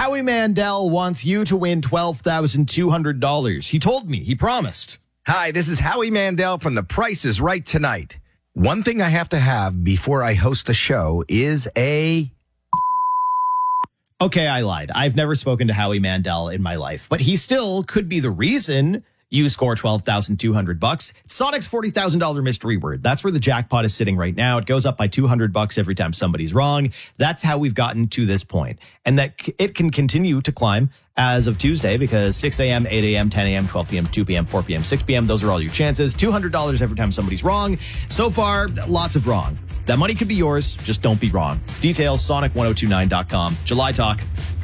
Howie Mandel wants you to win $12,200. He told me. He promised. Hi, this is Howie Mandel from The Price is Right tonight. One thing I have to have before I host the show is a... Okay, I lied. I've never spoken to Howie Mandel in my life, but he still could be the reason you score $12,200. It's Sonic's $40,000 mystery word. That's where the jackpot is sitting right now. It goes up by $200 every time somebody's wrong. That's how we've gotten to this point. And that it can continue to climb as of Tuesday because 6 a.m., 8 a.m., 10 a.m., 12 p.m., 2 p.m., 4 p.m., 6 p.m. Those are all your chances. $200 every time somebody's wrong. So far, lots of wrong. That money could be yours. Just don't be wrong. Details, sonic1029.com. July Talk.